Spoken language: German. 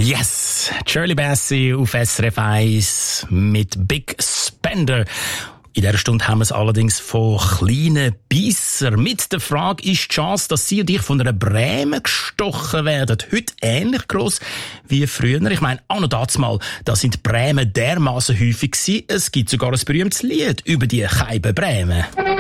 Yes! Shirley Bassey auf SRF 1 mit Big Spender. In dieser Stunde haben wir es allerdings von kleinen Bisser. Mit der Frage, ist die Chance, dass Sie und ich von einer Breme gestochen werden, heute ähnlich gross wie früher? Ich meine, auch noch dazumal, da sind Bremen dermassen häufig gewesen. Es gibt sogar ein berühmtes Lied über die Keibenbremen.